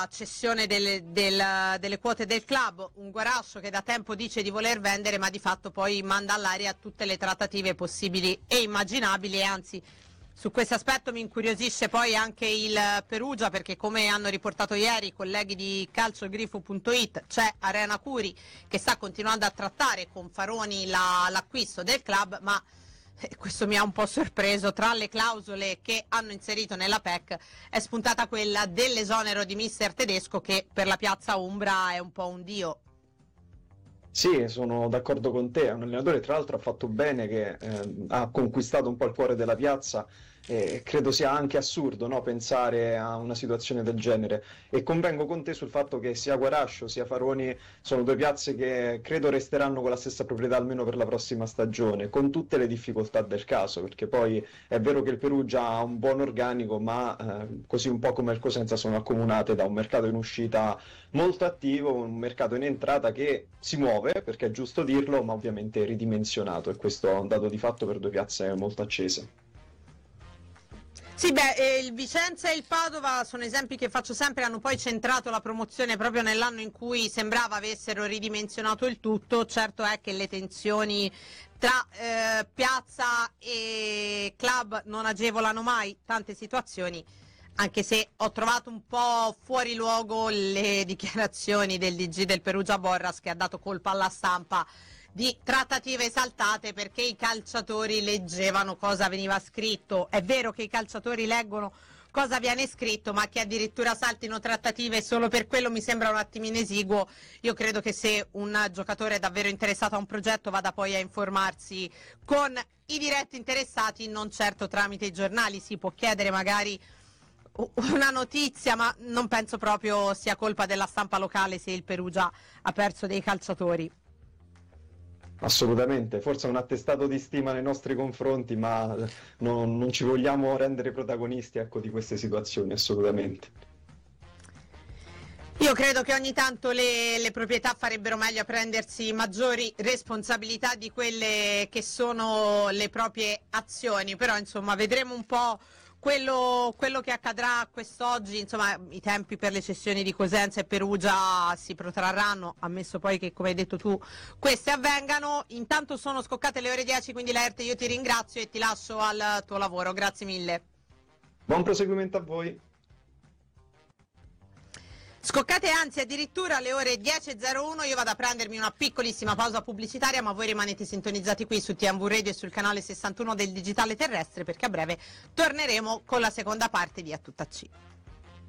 cessione delle quote del club, un Guarascio che da tempo dice di voler vendere ma di fatto poi manda all'aria tutte le trattative possibili e immaginabili, e anzi su questo aspetto mi incuriosisce poi anche il Perugia, perché come hanno riportato ieri i colleghi di calciogrifo.it c'è Arena Curi che sta continuando a trattare con Faroni l'acquisto del club, ma questo mi ha un po' sorpreso. Tra le clausole che hanno inserito nella PEC è spuntata quella dell'esonero di mister Tedesco, che per la piazza Umbra è un po' un dio. Sì, sono d'accordo con te, è un allenatore tra l'altro ha fatto bene, che ha conquistato un po' il cuore della piazza, e credo sia anche assurdo, no, pensare a una situazione del genere, e convengo con te sul fatto che sia Guarascio sia Faroni sono due piazze che credo resteranno con la stessa proprietà almeno per la prossima stagione, con tutte le difficoltà del caso, perché poi è vero che il Perugia ha un buon organico, ma così un po' come il Cosenza sono accomunate da un mercato in uscita molto attivo, un mercato in entrata che si muove, perché è giusto dirlo, ma ovviamente ridimensionato, e questo è un dato di fatto per due piazze molto accese. Sì, beh, il Vicenza e il Padova sono esempi che faccio sempre, hanno poi centrato la promozione proprio nell'anno in cui sembrava avessero ridimensionato il tutto. Certo è che le tensioni tra piazza e club non agevolano mai tante situazioni, anche se ho trovato un po' fuori luogo le dichiarazioni del DG del Perugia Borras, che ha dato colpa alla stampa di trattative saltate perché i calciatori leggevano cosa veniva scritto. È vero che i calciatori leggono cosa viene scritto, ma che addirittura saltino trattative solo per quello mi sembra un attimino esiguo. Io credo che se un giocatore è davvero interessato a un progetto vada poi a informarsi con i diretti interessati, non certo tramite i giornali. Si può chiedere magari una notizia, ma non penso proprio sia colpa della stampa locale se il Perugia ha perso dei calciatori. Assolutamente, forse è un attestato di stima nei nostri confronti, ma non ci vogliamo rendere protagonisti, ecco, di queste situazioni, assolutamente. Io credo che ogni tanto le proprietà farebbero meglio a prendersi maggiori responsabilità di quelle che sono le proprie azioni, però insomma vedremo un po' quello che accadrà quest'oggi. Insomma, i tempi per le cessioni di Cosenza e Perugia si protrarranno, ammesso poi che, come hai detto tu, queste avvengano. Intanto sono scoccate le ore 10, quindi Laerte, io ti ringrazio e ti lascio al tuo lavoro. Grazie mille. Buon proseguimento a voi. Scoccate anzi addirittura alle ore 10.01, io vado a prendermi una piccolissima pausa pubblicitaria, ma voi rimanete sintonizzati qui su TMV Radio e sul canale 61 del Digitale Terrestre, perché a breve torneremo con la seconda parte di A Tutta C.